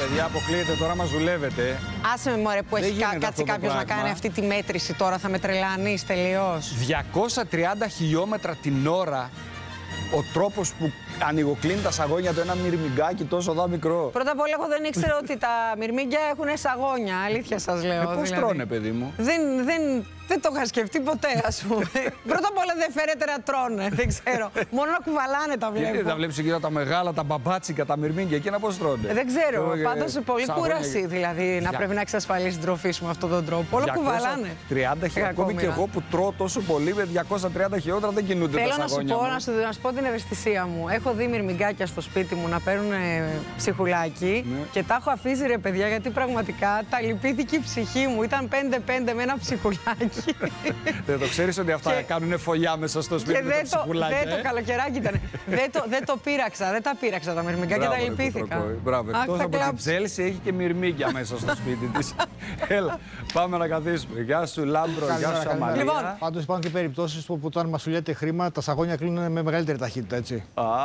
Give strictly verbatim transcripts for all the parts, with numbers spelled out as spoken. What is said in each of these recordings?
παιδιά, αποκλείεται τώρα, μας δουλεύετε. Άσε με μωρέ που έχει κάτσει κάποιος να κάνει αυτή τη μέτρηση τώρα, θα με τρελάνεις τελείως. διακόσια τριάντα χιλιόμετρα την ώρα. Ο τρόπος που ανοιγοκλίνει τα σαγόνια του, ένα μυρμηγκάκι τόσο δα μικρό. Πρώτα απ' όλα, εγώ δεν ήξερα ότι τα μυρμήγκια έχουν σαγόνια. Αλήθεια σας λέω. Ε, πώς δηλαδή. τρώνε, παιδί μου. Δεν, δεν, δεν το είχα σκεφτεί ποτέ, ας πούμε. Πρώτα απ' όλα δεν φέρεται να τρώνε. Δεν ξέρω. Μόνο να κουβαλάνε τα βλέπω. Γιατί τα βλέπεις εκεί τα μεγάλα, τα μπαμπάτσικα, τα μυρμήγκια, εκείνα πώς τρώνε. Ε, δεν ξέρω. Ε, Πάντως πολύ σαγόνια... κούραση δηλαδή να Για... πρέπει να εξασφαλίσει την τροφή σου με αυτόν τον τρόπο. Όλο κουβαλάνε. τριάντα χιλιόμετρα. Ακόμη και εγώ που τρώω τόσο πολύ με διακόσια τριάντα χιλιόμετρα δεν κινούνται τα σαγόνια. Θέλω να σου πω, να σου πω την ευαισθησία μου. Έχω δει μυρμηγκάκια στο σπίτι μου να παίρνουν ψυχουλάκι ναι. Και τα έχω αφήσει ρε παιδιά γιατί πραγματικά τα λυπήθηκε η ψυχή μου. Ήταν πέντε πέντε με ένα ψυχουλάκι. Δεν το ξέρεις ότι αυτά και... κάνουν φωλιά μέσα στο σπίτι και με τα ψυχουλάκια. Δεν ε? το καλοκαιράκι ήταν. δεν, το, δεν το πείραξα, δεν τα πείραξα τα μυρμηγκάκια και τα λυπήθηκα. Μπράβο, εκτός από την Τζέλση έχει και μυρμήγκια μέσα στο σπίτι της. Έλα, πάμε να καθίσουμε. Γεια σου Λάμπρο, γεια σου Αμαλία. Λοιπόν, πάντως υπάρχουν και περιπτώσεις που όταν μας σουλιέται χρήμα τα σαγόνια κλείνουν με μεγαλύτερη ταχύτητα, έτσι.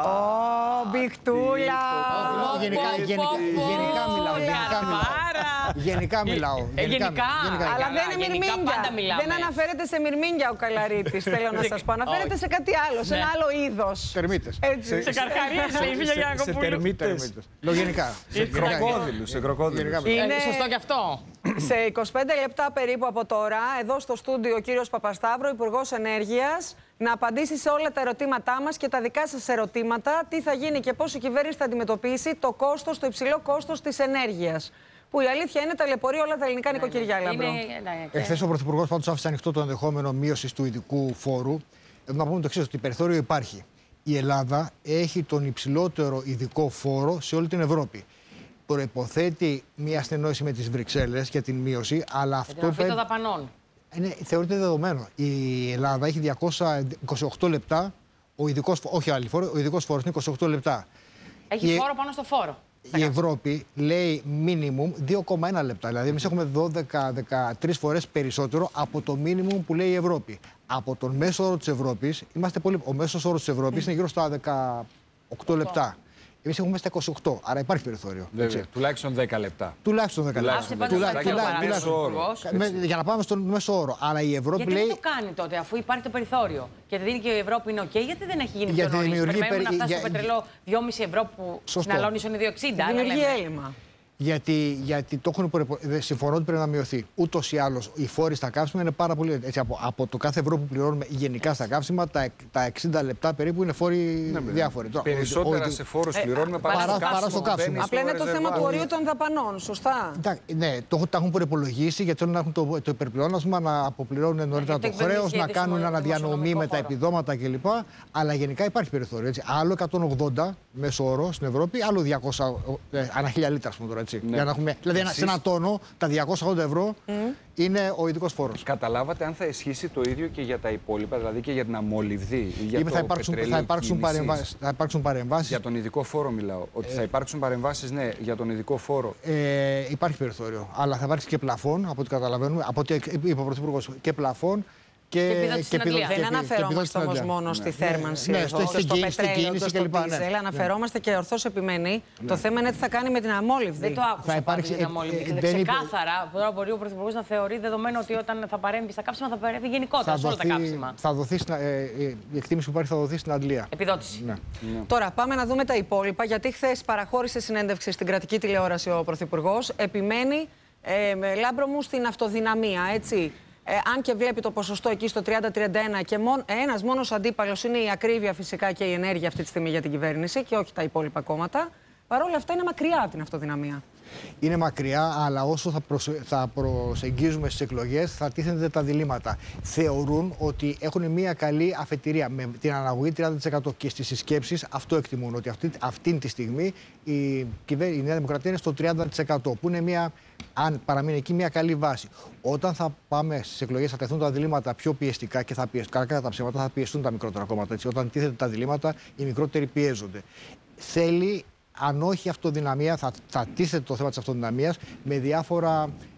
Ω, μπιχτούλα! Γενικά μιλάω, γενικά μιλάω. Γενικά μιλάω. Γενικά, αλλά δεν είναι μυρμήγκια. Δεν αναφέρεται σε μυρμήγκια ο Καλαρίτης, θέλω να σας πω. Αναφέρεται σε κάτι άλλο, σε ένα άλλο είδος. Τερμίτες. Σε καρχαρίες, λέει η Φίλια Γιανακοπούλου. Σε τερμίτες. Λογικά. Σε κροκόδιλους. Σε κροκόδιλους. Είναι σωστό κι αυτό. Σε είκοσι πέντε λεπτά περίπου από τώρα, εδώ στο στούντιο ο κύριος Παπασταύρου, Υπουργός Ενέργειας, να απαντήσει σε όλα τα ερωτήματά μας και τα δικά σας ερωτήματα, τι θα γίνει και πώς η κυβέρνηση θα αντιμετωπίσει το κόστος, το υψηλό κόστος της ενέργειας. Που η αλήθεια είναι ταλαιπωρεί όλα τα ελληνικά ναι, νοικοκυριά, Λάμπρο. Εχθές ο Πρωθυπουργός πάντως άφησε ανοιχτό το ενδεχόμενο μείωσης του ειδικού φόρου. Εδώ να πούμε το εξής, ότι περιθώριο υπάρχει. Η Ελλάδα έχει τον υψηλότερο ειδικό φόρο σε όλη την Ευρώπη. Προϋποθέτει μια συνεννόηση με τις Βρυξέλλες για την μείωση, αλλά αυτό. Για την των δαπανών. Είναι, θεωρείται δεδομένο. Η Ελλάδα έχει διακόσια είκοσι οκτώ λεπτά, ο ειδικός, όχι άλλη φόρο, ο ειδικός φόρος είναι είκοσι οκτώ λεπτά. Έχει η, φόρο πάνω στο φόρο. Η Ευρώπη λέει minimum δύο κόμμα ένα λεπτά. Δηλαδή, εμείς έχουμε δώδεκα με δεκατρείς φορές περισσότερο από το minimum που λέει η Ευρώπη. Από τον μέσο όρο της Ευρώπης, είμαστε πολύ. Ο μέσος όρος της Ευρώπης mm. είναι γύρω στα δεκαοκτώ λεπτά. Εμείς έχουμε στα είκοσι οκτώ, άρα υπάρχει περιθώριο. Βέβαια, τουλάχιστον δέκα λεπτά. Τουλάχιστον δέκα λεπτά. Για να πάμε στον μέσο όρο. Αλλά η Ευρώπη γιατί λέει. Γιατί δεν το κάνει τότε, αφού υπάρχει το περιθώριο και δίνει και η Ευρώπη είναι οκ, okay, γιατί δεν έχει γίνει πιο νωρίς. Περιμένουμε περι... να φτάσει για... στο πετρελό δυόμισι ευρώ που στην Αλόνισο είναι δύο εξήντα. Δημιουργεί έλλειμμα. Γιατί, γιατί το έχουν προπο... συμφωνώ ότι πρέπει να μειωθεί. Ούτως ή άλλως, οι φόροι στα καύσιμα είναι πάρα πολύ. Έτσι, από, από το κάθε ευρώ που πληρώνουμε γενικά στα καύσιμα, τα, τα εξήντα λεπτά περίπου είναι φόροι ναι, διάφοροι. Περισσότερα ο, σε φόρους ε, πληρώνουμε παρά, παρά, παρά, παρά στο καύσιμο. Απλά είναι το θέμα του ορίου των δαπανών, σωστά. Τα, ναι, το, τα έχουν προπολογίσει γιατί θέλουν να έχουν το, το υπερπλεόνασμα, να αποπληρώνουν νωρίτερα το χρέος, να κάνουν αναδιανομή με τα επιδόματα κλπ. Αλλά γενικά υπάρχει περιθώριο. Έτσι. Άλλο εκατόν ογδόντα μέσο όρο στην Ευρώπη, άλλο διακόσια ανά χίλια λίτρα, πούμε τώρα. Ναι. Για να έχουμε, δηλαδή εσείς... σε ένα τόνο τα διακόσια ογδόντα ευρώ mm. είναι ο ειδικός φόρος. Καταλάβατε αν θα ισχύσει το ίδιο και για τα υπόλοιπα, δηλαδή και για την αμολυβδή ή για Είπε, το θα υπάρξουν, θα υπάρξουν, παρεμβάσεις, θα υπάρξουν παρεμβάσεις. Για τον ειδικό φόρο μιλάω. Ότι ε... θα υπάρξουν παρεμβάσεις, ναι, για τον ειδικό φόρο. Ε, υπάρχει περιθώριο. Αλλά θα υπάρξει και πλαφόν, από ό,τι καταλαβαίνουμε, από ό,τι είπε ο Πρωθυπουργός, και πλαφόν. Και, και, και δεν αναφερόμαστε όμως μόνο στη θέρμανση, ναι, εδώ, στο, στο στην πετρέλαιο, στο ντίζελ. Αναφερόμαστε και ορθώς επιμένει. Ναι. Το θέμα είναι τι θα κάνει με την αμόλυβδη. Δεν το άκουσα πάντως για την αμόλυβδη. Ε, ξεκάθαρα, τώρα μπορεί ο Πρωθυπουργός να θεωρεί δεδομένο ότι όταν θα παρέμβει στα κάψιμα θα παρέμβει γενικότερα σε όλα τα κάψιμα. Θα δοθεί, ε, η εκτίμηση που υπάρχει θα δοθεί στην Αντλία. Επιδότηση. Ναι. Ναι. Τώρα πάμε να δούμε τα υπόλοιπα, γιατί χθες παραχώρησε συνέντευξη στην κρατική τηλεόραση ο Πρωθυπουργός. Επιμένει, ε, Λάμπρο μου, στην αυτοδυναμία, έτσι. Ε, αν και βλέπει το ποσοστό εκεί στο τριάντα με τριάντα ένα και μόν, ένας μόνος αντίπαλος είναι η ακρίβεια φυσικά και η ενέργεια αυτή τη στιγμή για την κυβέρνηση και όχι τα υπόλοιπα κόμματα. Παρ' όλα αυτά είναι μακριά από την αυτοδυναμία. Είναι μακριά, αλλά όσο θα, προσε... θα προσεγγίζουμε στις εκλογές θα τίθενται τα διλήμματα. Θεωρούν ότι έχουν μια καλή αφετηρία με την αναγωγή τριάντα τοις εκατό και στις συσκέψεις αυτό εκτιμούν, ότι αυτή, αυτή τη στιγμή η, κυβέ... η Νέα Δημοκρατία είναι στο τριάντα τοις εκατό, που είναι μια, αν παραμείνει εκεί, μια καλή βάση. Όταν θα πάμε στις εκλογές θα τεθούν τα διλήμματα πιο πιεστικά και θα πιεστούν, κατά τα ψέματα θα πιεστούν τα μικρότερα κόμματα. Έτσι. Όταν τίθεται τα διλήμματα, οι μικρότεροι πιέζονται. Θέλει, αν όχι αυτοδυναμία, θα, θα τίθεται το θέμα της αυτοδυναμίας με διάφορα,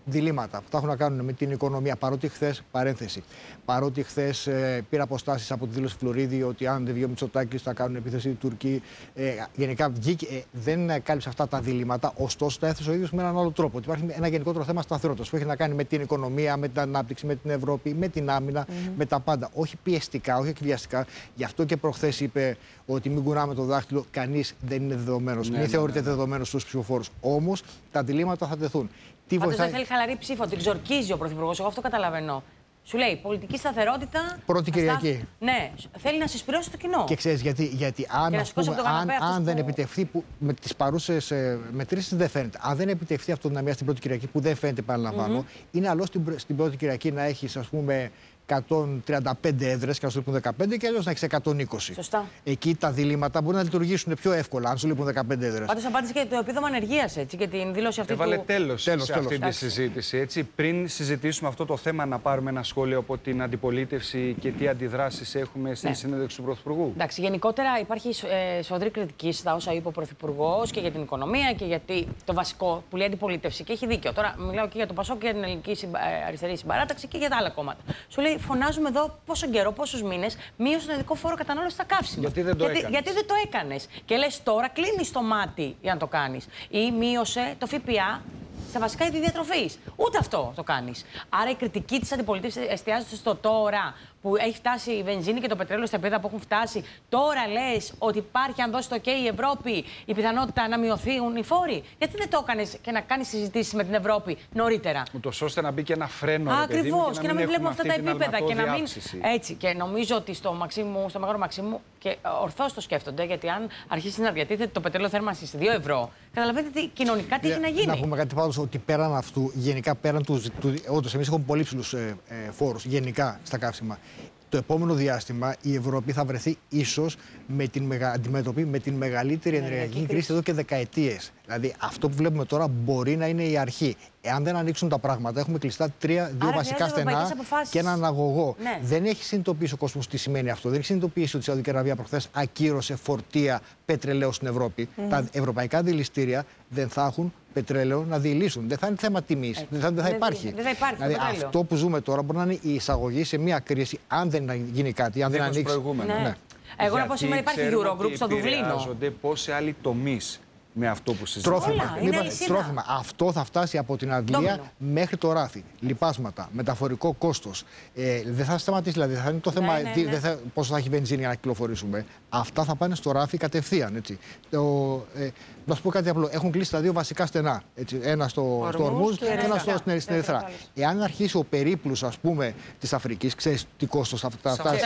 διλήμματα που θα έχουν να κάνουν με την οικονομία. Παρότι χθες, παρένθεση, παρότι χθες ε, πήρα αποστάσεις από τη δήλωση Φλωρίδη ότι αν δεν βγει ο Μητσοτάκης θα κάνουν επίθεση οι Τουρκοί. Ε, γενικά βγήκε, ε, δεν κάλυψε αυτά τα διλήμματα, ωστόσο τα έθεσε ο ίδιος με έναν άλλο τρόπο. Ότι υπάρχει ένα γενικότερο θέμα σταθερότητας που έχει να κάνει με την οικονομία, με την ανάπτυξη, με την Ευρώπη, με την άμυνα, mm-hmm. με τα πάντα. Όχι πιεστικά, όχι εκβιαστικά. Γι' αυτό και προχθές είπε ότι μην κουνάμε το δάχτυλο, κανείς δεν είναι δεδομένος. Ναι, μην ναι, θεωρείται ναι. δεδομένος στους ψηφοφόρους. Όμως τα διλήμματα θα τεθούν. Πάντως βοηθά... δεν θέλει χαλαρή ψήφο, την ξορκίζει ο Πρωθυπουργός. Εγώ αυτό καταλαβαίνω. Σου λέει πολιτική σταθερότητα. Πρώτη Κυριακή. Ναι, θέλει να συσπηρώσει το κοινό. Και ξέρεις γιατί, γιατί αν, ας πούμε, αν, αν δεν που... επιτευχθεί που, με τις παρούσες ε, μετρήσεις δεν φαίνεται. Αν δεν επιτευχθεί αυτοδυναμία στην Πρώτη Κυριακή, που δεν φαίνεται, επαναλαμβάνω, mm-hmm. είναι άλλο στην, στην Πρώτη Κυριακή να έχεις, ας πούμε, εκατόν τριάντα πέντε έδρες και να σου λείπουν δεκαπέντε και αλλιώς να έχεις εκατόν είκοσι. Σωστά. Εκεί τα διλήμματα μπορεί να λειτουργήσουν πιο εύκολα, αν σου λείπουν δεκαπέντε έδρες. Πάντως απάντησε και το επίδομα ανεργίας, έτσι, και την δήλωση αυτή. Έβαλε του... τέλος, τέλος σε τέλος. αυτή τη συζήτηση. Έτσι. Πριν συζητήσουμε αυτό το θέμα, να πάρουμε ένα σχόλιο από την αντιπολίτευση και τι αντιδράσεις έχουμε στην ναι. συνέντευξη του Πρωθυπουργού. Εντάξει, γενικότερα υπάρχει ε, σφοδρή κριτική στα όσα είπε ο Πρωθυπουργός και για την οικονομία και γιατί το βασικό που λέει αντιπολίτευση. Και έχει δίκιο. Τώρα μιλάω και για το ΠΑΣΟΚ και για την Ελληνική συμπα... Αριστερή Συμπαράταξη και για τα άλλα κόμματα. Σου λέει, φωνάζουμε εδώ πόσο καιρό, πόσους μήνες μείωσε τον ειδικό φόρο κατανάλωση στα καύσιμα. Γιατί δεν το γιατί, έκανες. γιατί δεν το έκανες. Και λες τώρα κλείνεις το μάτι για να το κάνεις. Ή μείωσε το ΦΠΑ στα βασικά είδη διατροφής. Ούτε αυτό το κάνεις. Άρα η κριτική της αντιπολίτευσης εστιάζεται στο τώρα που έχει φτάσει η βενζίνη και το πετρέλαιο στα επίπεδα που έχουν φτάσει. Τώρα λες ότι υπάρχει, αν δώσει το OK η Ευρώπη, η πιθανότητα να μειωθούν οι φόροι. Γιατί δεν το έκανες και να κάνεις συζητήσεις με την Ευρώπη νωρίτερα. Ούτως ώστε να μπει και ένα φρένο. Ακριβώς, και, και να μην βλέπουμε αυτά τα επίπεδα. Και να μην... Έτσι. Και νομίζω ότι στο, Μαξίμου, στο Μεγάλο Μαξίμου και ορθώς το σκέφτονται, γιατί αν αρχίσει να διατίθεται το πετρέλαιο θέρμανσης δύο ευρώ, καταλαβαίνετε τι κοινωνικά τι έχει να γίνει. Να πούμε κάτι πάντως ότι πέραν αυτού, γενικά πέραν του. του όντως, εμείς έχουμε πολύ ψηλούς ε, ε, φόρους γενικά στα καύσιμα. Το επόμενο διάστημα η Ευρώπη θα βρεθεί ίσως με την μεγα... αντιμέτωπη με την μεγαλύτερη ενεργειακή κρίση εδώ και δεκαετίες. Δηλαδή αυτό που βλέπουμε τώρα μπορεί να είναι η αρχή. Εάν δεν ανοίξουν τα πράγματα, έχουμε κλειστά τρία, δύο Άρα, βασικά στενά και έναν αγωγό. Ναι. Δεν έχει συνειδητοποιήσει ο κόσμος τι σημαίνει αυτό. Δεν έχει συνειδητοποιήσει ότι η Σαουδική Αραβία προχθές ακύρωσε φορτία πετρελαίου στην Ευρώπη. Mm-hmm. Τα ευρωπαϊκά δηληστήρια δεν θα έχουν πετρέλαιο να διηλύσουν. Δεν θα είναι θέμα τιμής. Δεν θα, δεν θα υπάρχει. Δεν θα υπάρχει δηλαδή, αυτό που ζούμε τώρα μπορεί να είναι η εισαγωγή σε μια κρίση, αν δεν γίνει κάτι, αν δεν ανοίξει. Ναι. Ναι. Εγώ να πω σήμερα υπάρχει Eurogroup στο Δουβλίνο. Επηρεάζονται πόσοι άλλοι τομείς με αυτό που συζητάμε. Τρόφιμα. Όλα, Τρόφιμα. Αυτό θα φτάσει από την Αγγλία Ντόμινο. μέχρι το ράφι. Λιπάσματα, μεταφορικό κόστος. Ε, δεν θα σταματήσει, δηλαδή. Θα είναι το θέμα ναι, ναι, ναι. Δεν θα, πόσο θα έχει βενζίνη για να κυκλοφορήσουμε. Αυτά θα πάνε στο ράφι κατευθείαν. Έτσι. Το, ε, να σου πω κάτι απλό. Έχουν κλείσει τα δύο βασικά στενά. Έτσι. Ένα στο, στο Ορμούζ και ένα στο, στην, στην Ερυθρά. Εάν αρχίσει ο περίπλους, ας πούμε, της Αφρικής, ξέρεις τι κόστος θα φτάσει.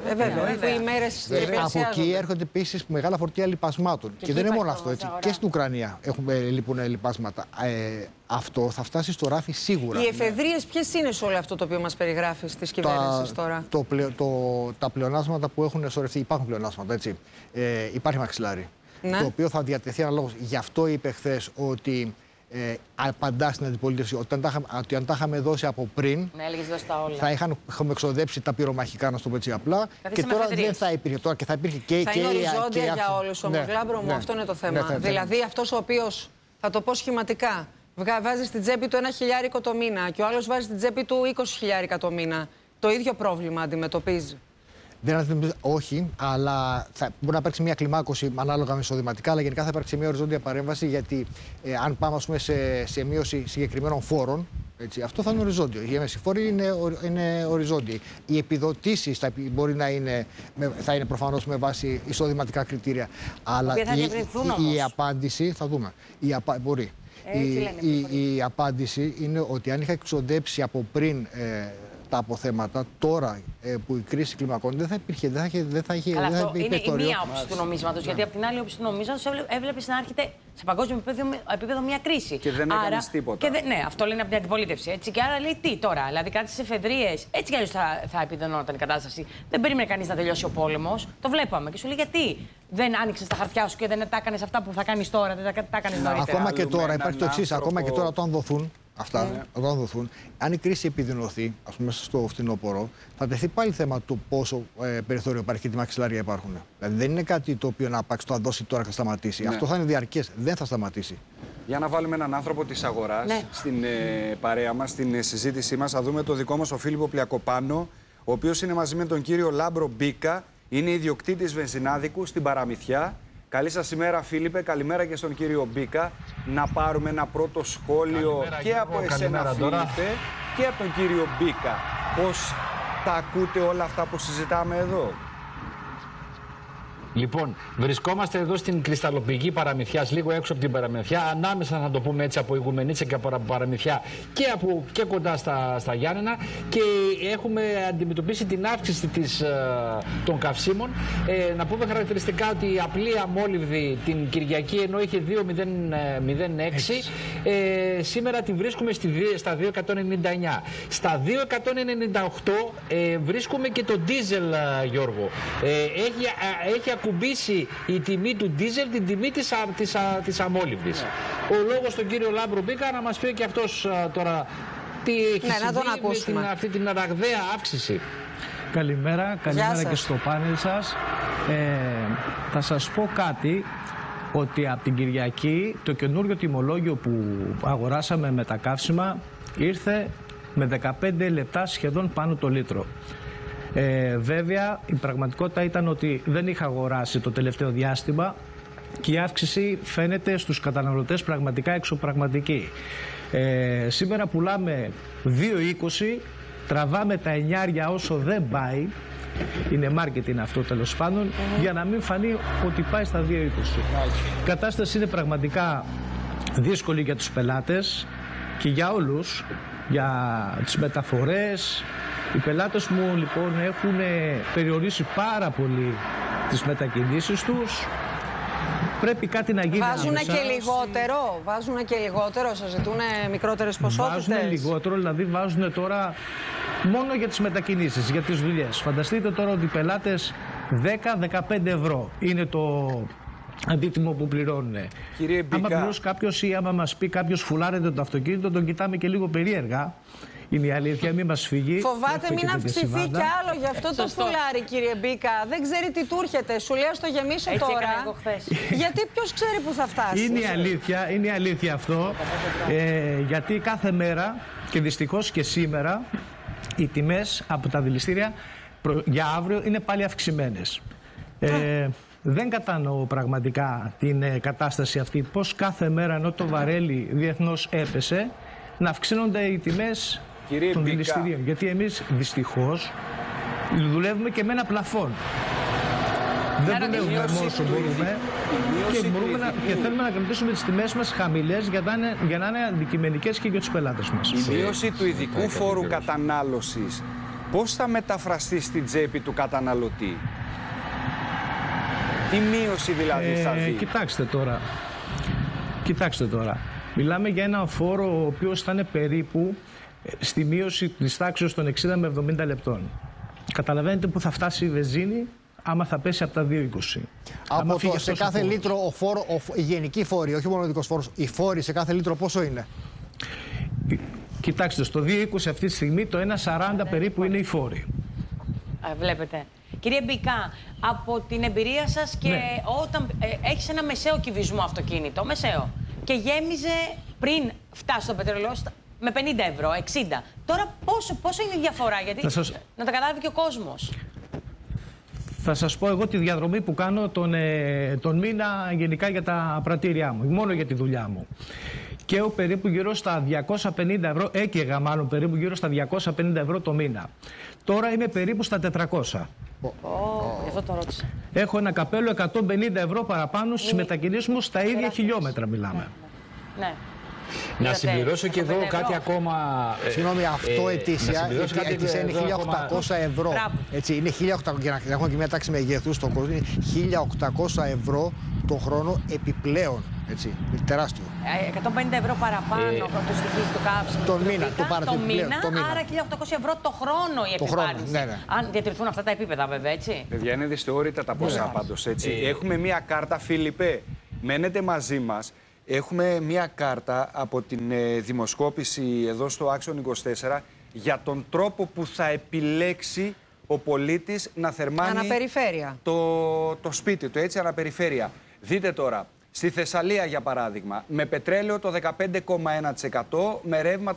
Από εκεί έρχονται επίσης μεγάλα φορτία λιπασμάτων. Και δεν είναι μόνο αυτό. Στην Ουκρανία έχουμε λοιπόν λοιπάσματα. Ε, αυτό θα φτάσει στο ράφι σίγουρα. Οι εφεδρείες ποιες είναι σε όλο αυτό το οποίο μας περιγράφεις της κυβέρνησης τώρα? Το, το, το, τα πλεονάσματα που έχουν εσωρευτεί, υπάρχουν πλεονάσματα, έτσι. Ε, υπάρχει μαξιλάρι. Ναι. Το οποίο θα διατεθεί αναλόγως. Γι' αυτό είπε χθες ότι ε, απαντά στην αντιπολίτευση ότι, ότι αν τα είχαμε δώσει από πριν, ναι, τα όλα. θα είχαν εξοδέψει τα πυρομαχικά, να το πω έτσι απλά. Καθίστε και τώρα δεν θα υπήρχε. Τώρα και θα υπήρχε και θα και είναι οριζόντια για όλους όμως, ναι, Λάμπρο μου, ναι, αυτό είναι το θέμα. Ναι, δηλαδή αυτός ο οποίος, θα το πω σχηματικά, βάζει στην τσέπη του ένα χιλιάρικο το μήνα και ο άλλος βάζει στην τσέπη του είκοσι χιλιάρικα το μήνα. Το ίδιο πρόβλημα αντιμετωπίζει. Δεν αντιμετωπίζει, όχι, αλλά θα, μπορεί να υπάρξει μια κλιμάκωση ανάλογα με εισοδηματικά, αλλά γενικά θα υπάρξει μια οριζόντια παρέμβαση, γιατί ε, αν πάμε ας πούμε, σε, σε μείωση συγκεκριμένων φόρων, έτσι, αυτό θα είναι οριζόντιο. Οι έμεσοι φόροι είναι, είναι οριζόντιοι. Οι επιδοτήσεις θα, μπορεί να είναι, θα είναι προφανώς με βάση εισοδηματικά κριτήρια. Αλλά θα η, η, η απάντηση, θα δούμε. Η, απα, μπορεί. Η, λένε, η, η απάντηση είναι ότι αν είχα εξοδέψει από πριν ε, τα αποθέματα, τώρα ε, που η κρίση κλιμακώνει, δεν θα υπήρχε, δεν θα είχε, δεν θα είχε, αλλά δεν θα αυτό είναι η μία όψη του νομίσματος, γιατί από την άλλη όψη του νομίσματος έβλεπες να έρχεται σε παγκόσμιο επίπεδο, επίπεδο μια κρίση. Και δεν άρα, έκανες τίποτα. Και δε, ναι, αυτό λένε από την αντιπολίτευση. Έτσι, και άρα λέει τι τώρα, δηλαδή κάτι στις εφεδρείες, έτσι κι αλλιώς θα, θα επιδεινόταν η κατάσταση. Δεν περίμενε κανείς να τελειώσει ο πόλεμος, το βλέπαμε. Και σου λέει γιατί δεν άνοιξες τα χαρτιά σου και δεν τα έκανες αυτά που θα κάνεις τώρα, δεν τα, τα έκανες νωρίτερα. Ακόμα και τώρα υπάρχει το εξής, ακόμα και τώρα όταν δοθούν. Αυτά, yeah. όταν δοθούν, αν η κρίση επιδεινωθεί, ας πούμε, μέσα στο φθινόπωρο, θα τεθεί πάλι θέμα του πόσο ε, περιθώριο υπάρχει και τι μαξιλάρια υπάρχουν. Δηλαδή δεν είναι κάτι το οποίο να απάξει, το θα δώσει τώρα και θα σταματήσει. Yeah. Αυτό θα είναι διαρκές, δεν θα σταματήσει. Για να βάλουμε έναν άνθρωπο της αγοράς ναι. στην ε, παρέα μας, στην ε, συζήτησή μας. Θα δούμε το δικό μας, ο Φίλιππο Πλιακοπάνο, ο οποίος είναι μαζί με τον κύριο Λάμπρο Μπίκα. Είναι ιδιοκτήτης βενζινάδικου στην Παραμυθιά. Καλή σας ημέρα, Φίλιππε. Καλημέρα και στον κύριο Μπίκα. Να πάρουμε ένα πρώτο σχόλιο καλημέρα, και από εσένα, Φίλιππε, και από τον κύριο Μπίκα. Πώς τα ακούτε όλα αυτά που συζητάμε εδώ? Λοιπόν, βρισκόμαστε εδώ στην κρυσταλλοπηγή Παραμυθιάς, λίγο έξω από την Παραμυθιά, ανάμεσα, να το πούμε έτσι, από Ηγουμενίτσα και από Παραμυθιά και, από, και κοντά στα, στα Γιάννενα, και έχουμε αντιμετωπίσει την αύξηση της, των καυσίμων. Ε, να πούμε χαρακτηριστικά ότι η απλή αμόλυβδη την Κυριακή, ενώ είχε δύο μηδέν έξι, ε, σήμερα τη βρίσκουμε στη, στα δύο εκατόν ενενήντα εννιά. Στα δύο εκατόν ενενήντα οκτώ ε, βρίσκουμε και το ντίζελ, Γιώργο. Ε, έχει, έχει ακουμπήσει η τιμή του ντίζελ την τιμή της, της, της αμόλυβδης. Yeah. Ο λόγος στον κύριο Λάμπρο Μπίκα να μας πει και αυτός τώρα τι έχει ναι, συμβεί με την, αυτή την ραγδαία αύξηση. Καλημέρα, καλημέρα και στο πάνελ σας. Ε, θα σας πω κάτι, ότι από την Κυριακή το καινούριο τιμολόγιο που αγοράσαμε με τα καύσιμα ήρθε με δεκαπέντε λεπτά σχεδόν πάνω το λίτρο. Ε, βέβαια, η πραγματικότητα ήταν ότι δεν είχα αγοράσει το τελευταίο διάστημα και η αύξηση φαίνεται στους καταναλωτές πραγματικά εξωπραγματική. Ε, σήμερα πουλάμε δύο είκοσι, τραβάμε τα εννιάρια όσο δεν πάει, είναι marketing αυτό τέλος πάντων, mm-hmm. για να μην φανεί ότι πάει στα δύο είκοσι. Η κατάσταση είναι πραγματικά δύσκολη για τους πελάτες και για όλους, για τις μεταφορές. Οι πελάτες μου λοιπόν έχουν περιορίσει πάρα πολύ τις μετακινήσεις τους. Πρέπει κάτι να γίνει. Βάζουν και λιγότερο, βάζουν και λιγότερο, σας ζητούν μικρότερες ποσότητες. Βάζουν λιγότερο, δηλαδή βάζουν τώρα μόνο για τις μετακινήσεις, για τις δουλειές. Φανταστείτε τώρα ότι οι πελάτες δέκα με δεκαπέντε ευρώ είναι το αντίτιμο που πληρώνουν. Κύριε Μπίκα, άμα πληρώσει κάποιος ή άμα μας πει κάποιος φουλάρετε το αυτοκίνητο, τον κοιτάμε και λίγο περίεργα. Είναι η αλήθεια, μην μας φύγει. Φοβάται μην αυξηθεί κι άλλο, γι' αυτό το φουλάρι, κύριε Μπίκα. Δεν ξέρει τι του έρχεται. Σου λέει στο γεμίσω έτσι τώρα. Εγώ χθες. Γιατί ποιος ξέρει που θα φτάσει. Είναι η αλήθεια, είναι η αλήθεια αυτό. Ε, γιατί κάθε μέρα και δυστυχώς και σήμερα οι τιμές από τα δηληστήρια για αύριο είναι πάλι αυξημένες. Ε, δεν κατανοώ πραγματικά την ε, κατάσταση αυτή. Πώς κάθε μέρα ενώ το βαρέλι διεθνώς έπεσε, να αυξήνονται οι τιμές Κύριε των Μπίκα, δηληστηρίων. Γιατί εμείς δυστυχώς δουλεύουμε και με ένα πλαφόν. Δεν δουλεύουμε όσο μπορούμε και, μπορούμε να, και θέλουμε να κρατήσουμε τις τιμές μας χαμηλές για να είναι, για να είναι αντικειμενικές και για τους πελάτες μας. Η μείωση του ειδικού φόρου κατανάλωσης πώς θα μεταφραστεί στην τσέπη του καταναλωτή? Τι μείωση δηλαδή θα δει? Ε, κοιτάξτε τώρα. Κοιτάξτε τώρα. Μιλάμε για ένα φόρο ο οποίος θα είναι περίπου στη μείωση της τάξης των εξήντα με εβδομήντα λεπτών. Καταλαβαίνετε που θα φτάσει η βενζίνη άμα θα πέσει από τα δύο είκοσι. Από το, σε κάθε φόρος. Λίτρο ο φόρο, ο, η γενική φόρη, όχι μόνο ο δικός φόρος, οι φόροι σε κάθε λίτρο πόσο είναι? Κοιτάξτε, στο δύο είκοσι αυτή τη στιγμή το ένα σαράντα περίπου είναι οι φόροι. Α, βλέπετε. Κύριε Μπίκα, από την εμπειρία σας και ναι. όταν ε, έχεις ένα μεσαίο κυβισμό αυτοκίνητο, μεσαίο, και γέμιζε πριν φτάσει στο πετρελαιό με πενήντα ευρώ, εξήντα. Τώρα πόσο, πόσο είναι η διαφορά, γιατί σας... να τα καταλάβει και ο κόσμος. Θα σας πω εγώ τη διαδρομή που κάνω τον, ε, τον μήνα γενικά για τα πρατήριά μου, μόνο για τη δουλειά μου. Και εγώ περίπου γύρω στα διακόσια πενήντα ευρώ, έκαιγα μάλλον περίπου γύρω στα διακόσια πενήντα ευρώ το μήνα. Τώρα είμαι περίπου στα τετρακόσια. Oh, oh. Αυτό το ρώτησα. Έχω ένα καπέλο εκατόν πενήντα ευρώ παραπάνω στις μετακινήσεις μου στα ίδια χιλιόμετρα μιλάμε. Ναι. ναι. Να συμπληρώσω και εδώ κάτι ακόμα. Συγγνώμη, αυτό ετήσια είναι χίλια οκτακόσια ευρώ. Έτσι, είναι χίλια οκτακόσια, για να έχουμε και μια τάξη μεγεθούς στον κόσμο, είναι χίλια οκτακόσια ευρώ το χρόνο επιπλέον. Έτσι, είναι τεράστιο. εκατόν πενήντα ευρώ παραπάνω ε, από το στοιχείο του καύσιμου. Το μήνα, το πάρετε το μήνα, το μήνα. Άρα χίλια οκτακόσια ευρώ το χρόνο η επιβάρυνση. Ναι, ναι. Αν διατηρηθούν αυτά τα επίπεδα, βέβαια, έτσι. Παιδιά, είναι δυσθεώρητα τα ποσά πάντως, έτσι. Ε, Έχουμε μια κάρτα, Φίλιππε, μένετε μαζί μας. Έχουμε μια κάρτα από την ε, δημοσκόπηση εδώ στο Action είκοσι τέσσερα για τον τρόπο που θα επιλέξει ο πολίτης να θερμάνει αναπεριφέρεια. Το, το σπίτι του, έτσι, αναπεριφέρεια. Δείτε τώρα, Στη Θεσσαλία, για παράδειγμα, με πετρέλαιο το δεκαπέντε κόμμα ένα τοις εκατό, με ρεύμα